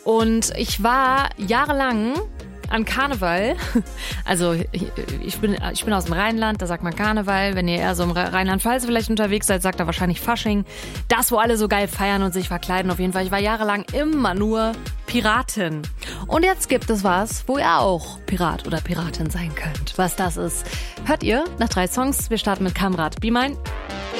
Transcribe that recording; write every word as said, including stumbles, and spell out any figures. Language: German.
Und ich war jahrelang an Karneval, also ich, ich, bin, ich bin aus dem Rheinland, da sagt man Karneval. Wenn ihr eher so im Rheinland-Pfalz vielleicht unterwegs seid, sagt er wahrscheinlich Fasching. Das, wo alle so geil feiern und sich verkleiden auf jeden Fall. Ich war jahrelang immer nur Piratin. Und jetzt gibt es was, wo ihr auch Pirat oder Piratin sein könnt. Was das ist, hört ihr nach drei Songs. Wir starten mit Kamrat. Be Mine.